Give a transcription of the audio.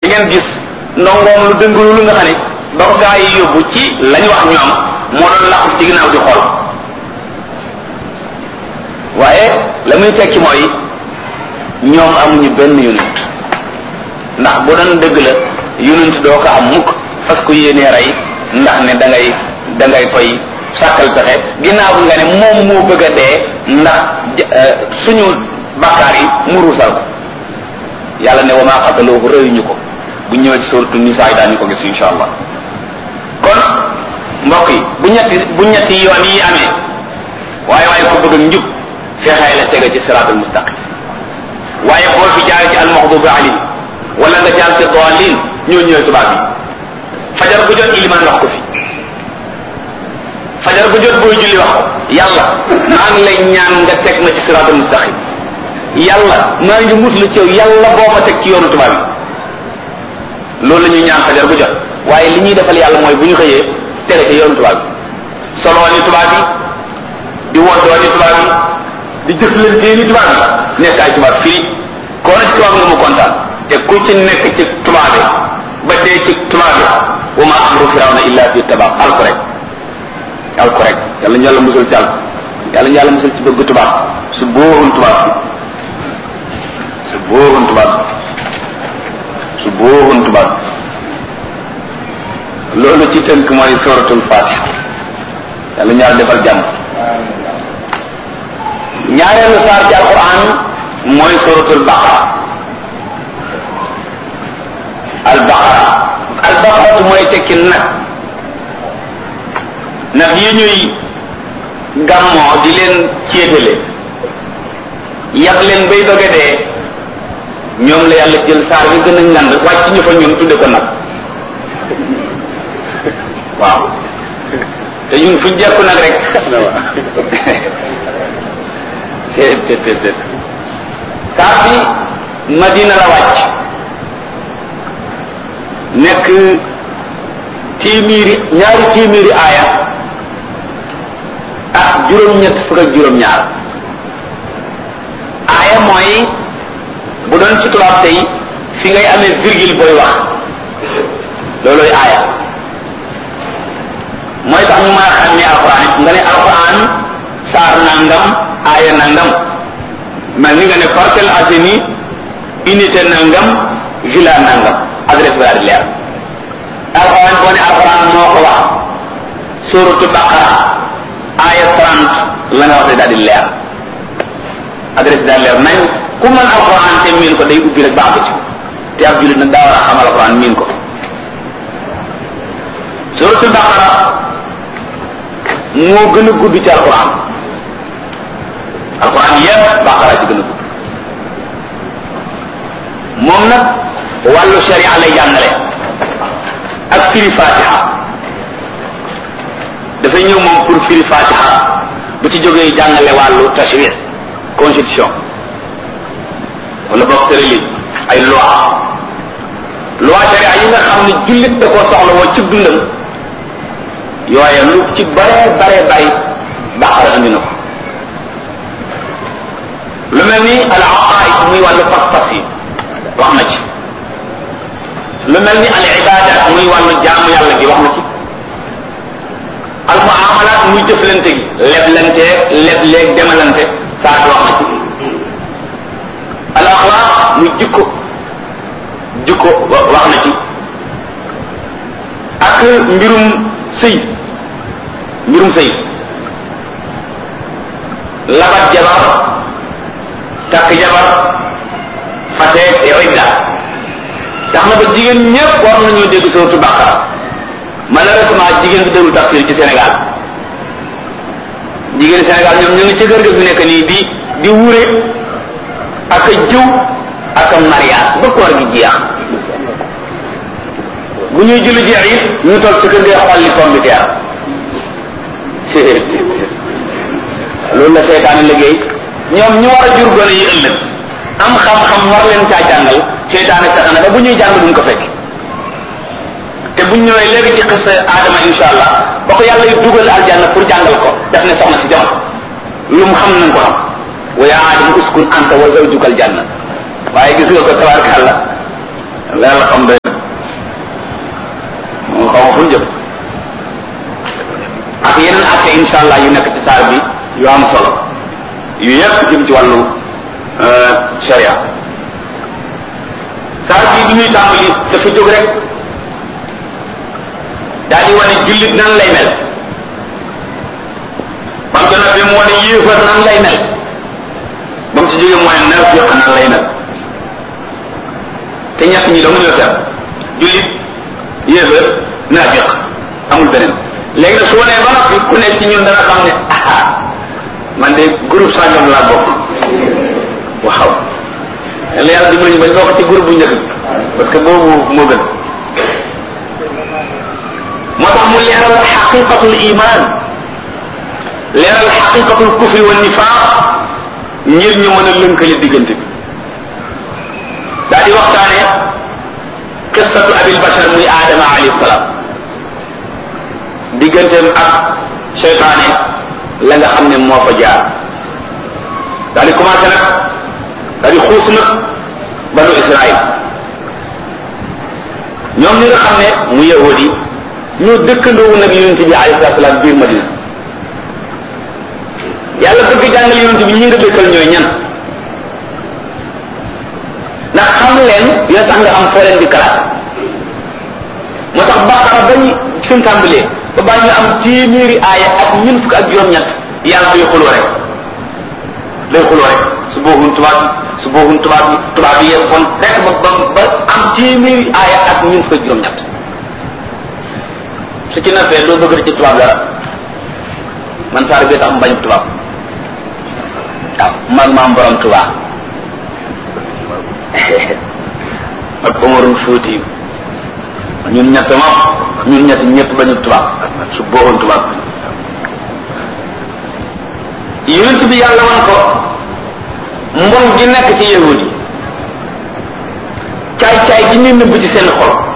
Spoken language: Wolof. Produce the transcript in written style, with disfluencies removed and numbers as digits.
ngeen gis ndongoom lu dëngulu lu nga xam ne ba ko gaa yi yóbbu ci lañu wax ñoom moo doon laqu ci ginnaaw di xool waaye la muy tekki mooy ñoom amuñu benn yonent ndax bu doon dëgg la yonent doo ko am mukk fas ko yéenee rey ndax ne da ngay koy sàkkal pexe ginnaaw bi nga ne moom moo bëgg a dee ndax suñu bakkaar yi mu ruusal ko yàlla ne wa maa qataluuhu rëyuñu ko bu ñëwee ci suuratu nisaa yi daañu ko gis insha allah kon mbokk yi bu ñetti yoon yi amee waaye ko bëgg njub fexee la tege ci siraatul mustaqim waaye boo fi jaar ci almaxdubi alayhi wala nga jaar ci daalin ñoo ñëwee tubaab yi fajar bu jot ilimaan wax ko fi fajar bu jot booy julli wax ko yàlla maa ngi lay ñaan nga teg ma ci siraatul mustaqim yàlla maa ngi muslu ci yow yàlla boo ma teg ci yoonu tubaab yi loolu la ñuy ñaan fajar bu jot waaye li ñuy defal yàlla mooy bu ñu xëyee tere ci yoonu tubaab yi soloo ni tubaab yi di woddoo ni tubaab yi di jëflantee ni tubaab yi nekk ay tubaab fii koo na ci tubaab nga mu kontaan te ku ci nekk ci tubaab yi ba dee ci tubaab yi wa ma amru firawna illa fi tabaab alko rek yàlla ñu yàlla musal ci alko yàlla ñu yàlla musal ci bëgg tubaab su bóorun tubaab loolu ci tënk mooy suratul fatiha yàlla ñu yàlla defal jàmm ñaareelu saar ci alquran mooy suratul baqara albaqara mooy tekki nag yi ñuy gàmmoo di leen céetale yàq leen bay bëgg a dee ñoom la yàlla jël saar bi gën a ngand wàcc ñu fa ñun tudde ko nag waaw te ñun fuñ jekku nag rek te saar bi Madina la wàcc nekk ñaari téeméeri aaya ak juróom-ñett fukk ak juróom-ñaar aaya mooy bu doon ci tubaab tey fi ngay amee virgule booy wax loolooy aaya mooy tax ñu mën a xàmmee alquran it nga ne alquran saar nangam aaya nangam mel ni nga ne Parcelles Assainies unité nangam villa nangam adresse bi daal di leer alquran boo ne alquran moo ko wax suratu baqara aaya 30 la nga wax daal di leer adresse bi daal leer nañ ku mën alquran te miin ko day ubbi rek baax ci te ab jullit nag daa war a xam alquran miin ko suratu baqara moo gën a gudd ci alquran yépp baqara ci gën a gudd moom nag wàllu sharia lay jàngale ak firi fatiha dafay ñëw moom pour firi fatiha bu ci jógee jàngale wàllu tashric constitution wala boog tëralin ay loi sharia yi nga xam ne jullit da koo soxla woo ci dundam yooye lu ci bare baqara andi na ko lu mel ni al aqaid muy wàllu pas-pas yi wax na ci lu mel ni al ibadat muy wàllu jaamu yàlla gi wax na ci al muamalat muy jëflante gi leblante lebleeg demalante saa wax na ci al axlaq muy jikko wax na ci ak mbirum sëy labat jabar takk jabar fateeg yooyu daal tax na ba jigéen ñëpp war nañoo dégg suratu baqara malheureusement jigéen bi déglu tafsir ci Sénégal jigéen Sénégal ñoom ñu ngi ci kër ga fi nekk nii di wure ak a jëw ak a mariage ba koor gi jeex bu ñuy julli jeex it ñu toog ci kër ga xolli pombiteer loolu la seytaane liggéey ñoom ñu war a jur gone yi ëllëg am xam-xam war leen caa jàngal seytaane sax na ba bu ñuy jàng duñ ko fekk te buñ ñëwee léegi ci xis Adama insha allah ba ko yàlla yu dugal aljanna pour jàngal ko daf ne soxna si jamono lu mu xam nañ ko xam wa yaa Adama uskun anta wa zawjuka aljanna waaye gis nga ko tabaarkalla la xam doy fu ñu jëm ak yeneen atte insha allah yu nekk ci saar bi yu am solo yu yëpp jëm ci wàllu sharia saar bi bi ñuy tàmbali dafa jóg rek daal di wane jullit nan lay mel bam ko nag bi mu wane yéefar nan lay mel ba mu ci jógee mooy naafiq nan lay mel te ñett ñi dong ñoo seet jullit yéefar naafiq amul beneen léegi nag su wanee ba noppi ku nekk ci ñun dana xam ne ah man de groupe sangam laa bokk waaw la yàlla dimbali ñu bañ bokk ci groupe bu njëkk parce que boobu moo gën moo tax mu leeral xaqiqatul iman leeral xaqiqatul kufri wa nifaaq ngir ñu mën a lënkale diggante bi daal di waxtaane qissatu abil bashar muy aadama alayhi salaam digganteem ak seytaane la nga xam ne moo fa jaar daal di commencé nag daal di xuus nag banu Israël ñoom ñi nga xam ne mu yahudi ñoo dëkkandoowu nag yonente bi alayhi salaam biir Madina yàlla bëgg jàngal yonente bi ñi nga dëkkal ñooy ñan ndax xam leen dina tax nga am foo leen di classe moo tax Baqara bañ suñ tàmbalee ba baa ñu am téeméeri aaya ak ñun fukk ak juróom-ñett yàlla day xuloo rek su booxun tubaab yi yeggoon rek ba am téeméeri aaya ak ñun fukk ak juróom-ñett su ci nafee doo bëgg ci tubaab dara man saar bi tax mbañ tubaab waaw mag maam borom tubaab ak Omarul Fuuti ñun ñett ñëpp bañu tubaab su booxoon tubaab yonent bi yàlla wan ko mbon gi nekk ci yahudi caay-caay gi ñu nëbb ci seen xol